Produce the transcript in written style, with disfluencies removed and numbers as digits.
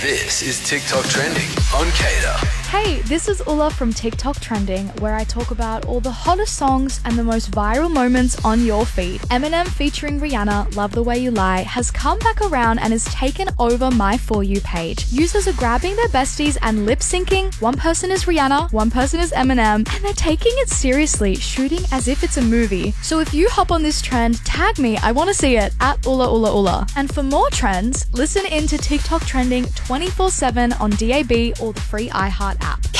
This is TikTok Trending on Cater. Hey, this is Ulla from TikTok Trending, where I talk about all the hottest songs and the most viral moments on your feed. Eminem featuring Rihanna, Love the Way You Lie, has come back around and has taken over my For You page. Users are grabbing their besties and lip syncing. One person is Rihanna, one person is Eminem, and they're taking it seriously, shooting as if it's a movie. So if you hop on this trend, tag me, I want to see it, at Ulla. And for more trends, listen in to TikTok Trending 24/7 on DAB or the free iHeart app.